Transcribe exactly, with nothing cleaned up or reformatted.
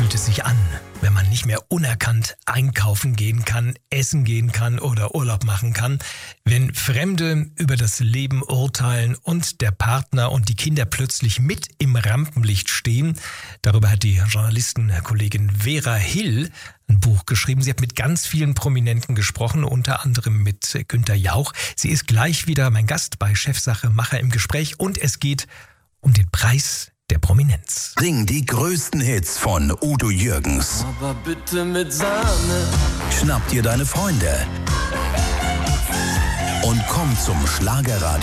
fühlt es sich an, wenn man nicht mehr unerkannt einkaufen gehen kann, essen gehen kann oder Urlaub machen kann, wenn Fremde über das Leben urteilen und der Partner und die Kinder plötzlich mit im Rampenlicht stehen? Darüber hat die Journalistenkollegin Vera Hill ein Buch geschrieben. Sie hat mit ganz vielen Prominenten gesprochen, unter anderem mit Günther Jauch. Sie ist gleich wieder mein Gast bei Chefsache Macher im Gespräch und es geht um den Preis der Prominenz. Sing die größten Hits von Udo Jürgens. Aber bitte mit Sahne. Schnapp dir deine Freunde und komm zum Schlagerradio.